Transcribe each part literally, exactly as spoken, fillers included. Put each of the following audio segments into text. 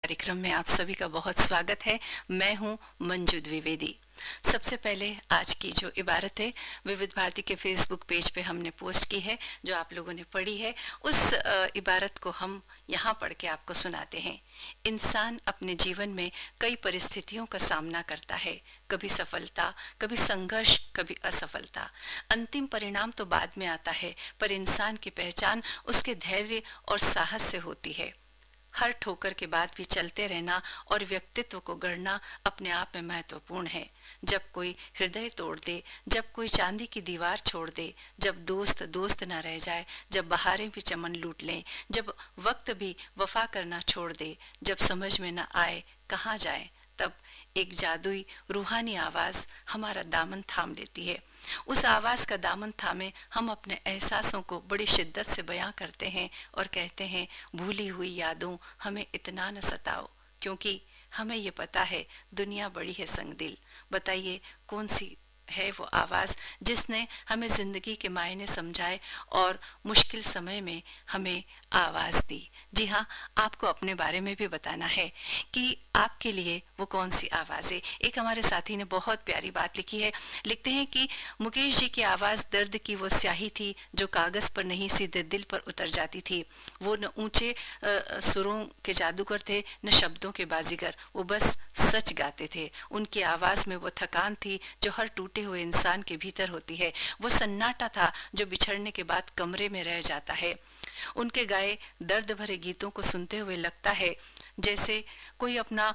कार्यक्रम में आप सभी का बहुत स्वागत है। मैं हूं मंजू द्विवेदी। सबसे पहले आज की जो इबारत है विविध भारती के फेसबुक पेज पे हमने पोस्ट की है, जो आप लोगों ने पढ़ी है, उस इबारत को हम यहाँ पढ़ के आपको सुनाते हैं। इंसान अपने जीवन में कई परिस्थितियों का सामना करता है, कभी सफलता, कभी संघर्ष, कभी असफलता। अंतिम परिणाम तो बाद में आता है, पर इंसान की पहचान उसके धैर्य और साहस से होती है। हर ठोकर के बाद भी चलते रहना और व्यक्तित्व को गढ़ना अपने आप में महत्वपूर्ण है। जब कोई हृदय तोड़ दे, जब कोई चांदी की दीवार छोड़ दे, जब दोस्त दोस्त न रह जाए, जब बहारें भी चमन लूट लें, जब वक्त भी वफा करना छोड़ दे, जब समझ में न आए कहाँ जाए, तब एक जादुई रूहानी आवाज हमारा दामन थाम लेती है। उस आवाज का दामन थामे हम अपने एहसासों को बड़ी शिद्दत से बयां करते हैं और कहते हैं, भूली हुई यादों हमें इतना न सताओ, क्योंकि हमें ये पता है दुनिया बड़ी है संगदिल। बताइए कौन सी है वो आवाज जिसने हमें जिंदगी के मायने समझाए और मुश्किल समय में हमें आवाज दी। जी हाँ, आपको अपने बारे में भी बताना है कि आपके लिए वो कौन सी आवाज है। एक हमारे साथी ने बहुत प्यारी बात लिखी है। लिखते हैं कि मुकेश जी की आवाज दर्द की वो स्याही थी जो कागज पर नहीं सीधे दिल पर उतर जाती थी। वो न ऊंचे सुरों के जादूगर थे, न शब्दों के बाजीगर, वो बस सच गाते थे। उनकी आवाज में वो थकान थी जो हर टूटे हुए इंसान के भीतर होती है। वो सन्नाटा था जो बिछड़ने के बाद कमरे में रह जाता है। उनके गाए दर्द भरे गीतों को सुनते हुए लगता है जैसे कोई अपना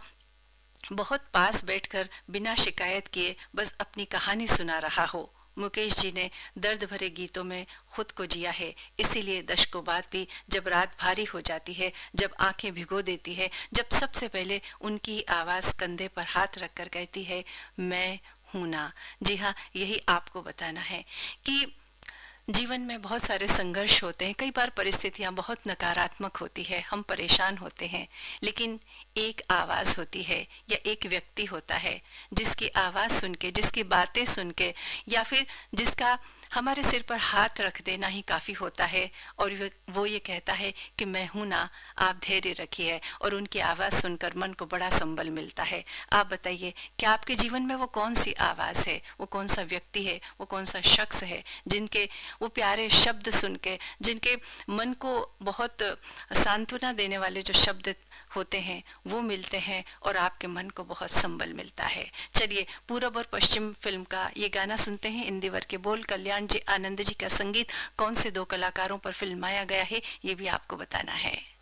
बहुत पास बैठकर बिना शिकायत किए बस अपनी कहानी सुना रहा हो। मुकेश जी ने दर्द भरे गीतों में खुद को जिया है, इसीलिए दशकों बाद भी जब रात भारी हो जाती है, जब आंखें भिगो देती है, जब सबसे पहले उनकी आवाज कंधे पर हाथ रखकर कहती है, मैं हूं ना। जी हाँ, यही आपको बताना है कि जीवन में बहुत सारे संघर्ष होते हैं। कई बार परिस्थितियां बहुत नकारात्मक होती है, हम परेशान होते हैं, लेकिन एक आवाज होती है या एक व्यक्ति होता है जिसकी आवाज सुन के, जिसकी बातें सुन के, या फिर जिसका हमारे सिर पर हाथ रख देना ही काफी होता है और वो ये कहता है कि मैं हूं ना, आप धैर्य रखिए। और उनकी आवाज सुनकर मन को बड़ा संबल मिलता है। आप बताइए, क्या आपके जीवन में वो कौन सी आवाज है, वो कौन सा व्यक्ति है, वो कौन सा शख्स है जिनके वो प्यारे शब्द सुन के, जिनके मन को बहुत सांत्वना देने वाले जो शब्द होते हैं वो मिलते हैं और आपके मन को बहुत संबल मिलता है। चलिए, पूरब और पश्चिम फिल्म का ये गाना सुनते हैं। इंदिवर के बोल, कल्याण जी आनंद जी का संगीत। कौन से दो कलाकारों पर फिल्माया गया है ये भी आपको बताना है।